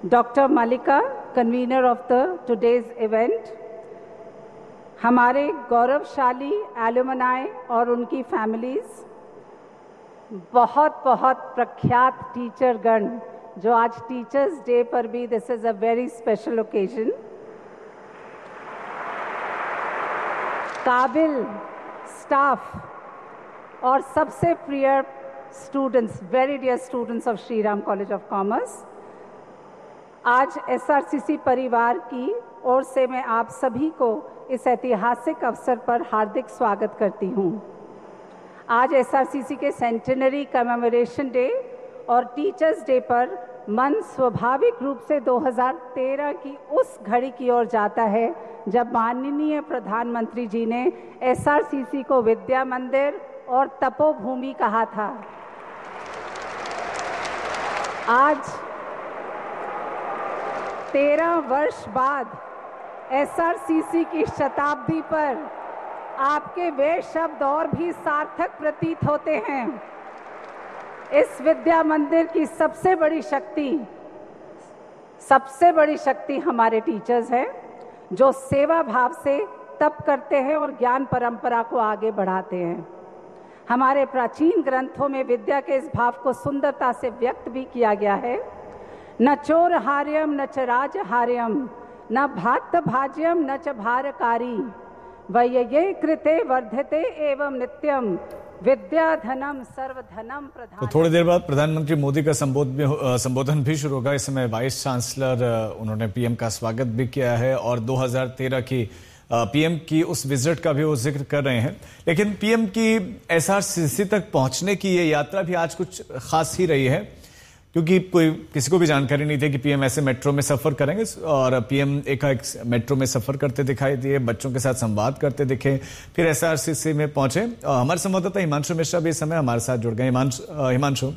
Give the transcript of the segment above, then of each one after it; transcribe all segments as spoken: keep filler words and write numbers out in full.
Doctor Malika, convener of the today's event, हमारे गौरवशाली alumni और उनकी फैमिलीज, बहुत बहुत प्रख्यात टीचर गण जो आज टीचर्स डे पर भी this is a very special occasion, काबिल स्टाफ और सबसे प्रिय students, very dear students of Shri Ram college of commerce, आज एसआरसीसी परिवार की ओर से मैं आप सभी को इस ऐतिहासिक अवसर पर हार्दिक स्वागत करती हूँ। आज एसआरसीसी के सेंटेनरी कमेमोरेशन डे और टीचर्स डे पर मन स्वाभाविक रूप से दो हज़ार तेरह की उस घड़ी की ओर जाता है जब माननीय प्रधानमंत्री जी ने एसआरसीसी को विद्या मंदिर और तपोभूमि कहा था। आज तेरह वर्ष बाद एसआरसीसी की शताब्दी पर आपके वे शब्द और भी सार्थक प्रतीत होते हैं। इस विद्या मंदिर की सबसे बड़ी शक्ति सबसे बड़ी शक्ति हमारे टीचर्स हैं जो सेवा भाव से तप करते हैं और ज्ञान परंपरा को आगे बढ़ाते हैं। हमारे प्राचीन ग्रंथों में विद्या के इस भाव को सुंदरता से व्यक्त भी किया गया है। न चोर हार्यम न च राज हार्यम न भात भाज्यम न च भारकारी वये कृते वर्धते एवं नित्यम विद्या धनम सर्वधनम प्रधान। तो थोड़ी देर बाद प्रधानमंत्री मोदी का संबोधन संबोधन भी शुरू होगा। इस समय वाइस चांसलर उन्होंने पीएम का स्वागत भी किया है और दो हज़ार तेरह की पीएम की उस विजिट का भी वो जिक्र कर रहे हैं। लेकिन पीएम की एसआरसीसी तक पहुंचने की ये यात्रा भी आज कुछ खास ही रही है, क्योंकि कोई किसी को भी जानकारी नहीं थी कि पीएम ऐसे मेट्रो में सफर करेंगे और पीएम एक मेट्रो में सफर करते दिखाई दिए, बच्चों के साथ संवाद करते दिखे, फिर एसआरसीसी में पहुंचे। हमारे संवाददाता हिमांशु मिश्रा भी इस समय हमारे साथ जुड़ गए। हिमांशु,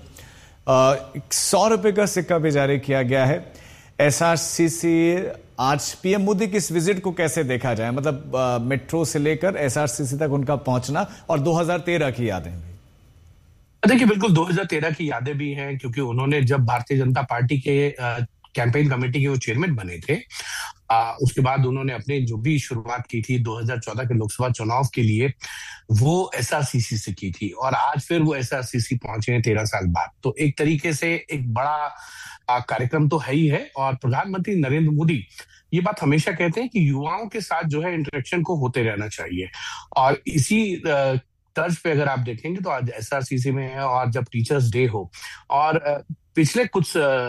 सौ रुपए का सिक्का भी जारी किया गया है। एसआरसीसी आज पीएम मोदी की इस विजिट को कैसे देखा जाए, मतलब मेट्रो से लेकर एसआरसीसी तक उनका पहुंचना और दो हज़ार तेरह की यादें भी? देखिए, बिल्कुल दो हज़ार तेरह की यादें भी हैं, क्योंकि उन्होंने जब भारतीय जनता पार्टी के कैंपेन कमेटी के वो चेयरमैन बने थे, आ, उसके बाद उन्होंने अपने जो भी शुरुआत की थी दो हज़ार चौदह के लोकसभा चुनाव के लिए, वो एसआरसीसी से की थी और आज फिर वो एसआरसीसी पहुंचे हैं तेरह साल बाद। तो एक तरीके से एक बड़ा कार्यक्रम तो है ही है। और प्रधानमंत्री नरेंद्र मोदी ये बात हमेशा कहते हैं कि युवाओं के साथ जो है इंटरेक्शन को होते रहना चाहिए, और इसी आ, तर्ज पे अगर आप देखेंगे तो आज एसआरसीसी में है और जब टीचर्स डे हो और पिछले कुछ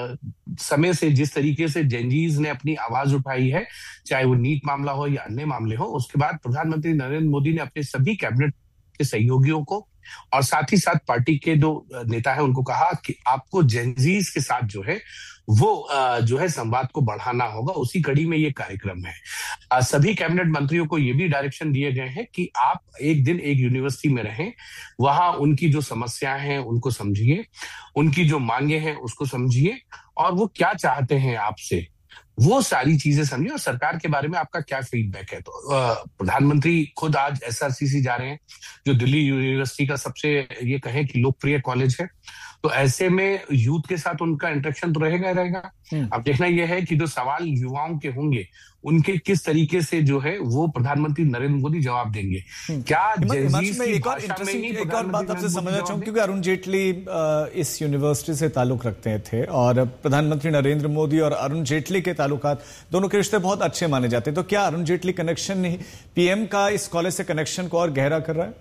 समय से जिस तरीके से जेनजीज ने अपनी आवाज उठाई है, चाहे वो नीट मामला हो या अन्य मामले हो, उसके बाद प्रधानमंत्री नरेंद्र मोदी ने अपने सभी कैबिनेट के सहयोगियों को और साथ ही साथ पार्टी के जो नेता है उनको कहा कि आपको जेनजीज के साथ जो है वो जो है संवाद को बढ़ाना होगा। उसी कड़ी में ये कार्यक्रम है। सभी कैबिनेट मंत्रियों को ये भी डायरेक्शन दिए गए हैं कि आप एक दिन एक यूनिवर्सिटी में रहें, वहां उनकी जो समस्याएं हैं उनको समझिए, उनकी जो मांगे हैं उसको समझिए और वो क्या चाहते हैं आपसे, वो सारी चीजें समझिए और सरकार के बारे में आपका क्या फीडबैक है। तो प्रधानमंत्री खुद आज एसआरसीसी जा रहे हैं, जो दिल्ली यूनिवर्सिटी का सबसे ये कहें कि लोकप्रिय कॉलेज है। तो ऐसे में यूथ के साथ उनका इंटरेक्शन तो रहेगा रहेगा। अब देखना यह है कि जो सवाल युवाओं के होंगे उनके किस तरीके से जो है वो प्रधानमंत्री नरेंद्र मोदी जवाब देंगे। क्या में एक और इंटरेस्टिंग एक और बात आपसे समझना चाहूँ, क्योंकि अरुण जेटली इस यूनिवर्सिटी से ताल्लुक रखते थे और प्रधानमंत्री नरेंद्र मोदी और अरुण जेटली के ताल्लुकात दोनों के रिश्ते बहुत अच्छे माने जाते हैं। तो क्या अरुण जेटली कनेक्शन नहीं पीएम का इस कॉलेज से कनेक्शन को और गहरा कर रहा है?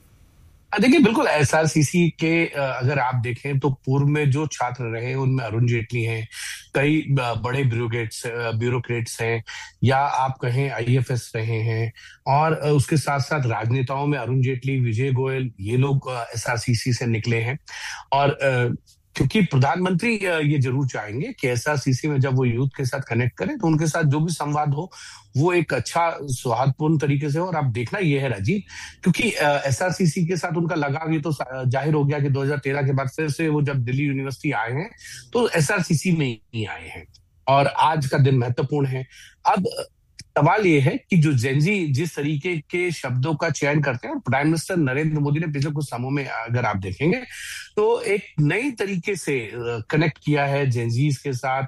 देखिए, बिल्कुल एसआरसीसी के अगर आप देखें तो पूर्व में जो छात्र रहे उनमें अरुण जेटली हैं, कई बड़े ब्यूरोक्रेट्स ब्यूरोक्रेट्स हैं, या आप कहें आईएफएस रहे हैं, और उसके साथ साथ राजनेताओं में अरुण जेटली, विजय गोयल, ये लोग एसआरसीसी से निकले हैं। और क्योंकि प्रधानमंत्री ये जरूर चाहेंगे कि एसआरसीसी में जब वो यूथ के साथ कनेक्ट करें तो उनके साथ जो भी संवाद हो वो एक अच्छा सौहार्दपूर्ण तरीके से हो। और आप देखना ये है राजीव, क्योंकि एसआरसीसी के साथ उनका लगाव ये तो जाहिर हो गया कि दो हज़ार तेरह के बाद फिर से वो जब दिल्ली यूनिवर्सिटी आए हैं तो एसआरसीसी में ही आए हैं और आज का दिन महत्वपूर्ण है। अब सवाल ये है कि जो जेनजी जिस तरीके के शब्दों का चयन करते हैं, और प्राइम मिनिस्टर नरेंद्र मोदी ने पिछले कुछ समूह में अगर आप देखेंगे तो एक नई तरीके से कनेक्ट किया है जेनजीज के साथ,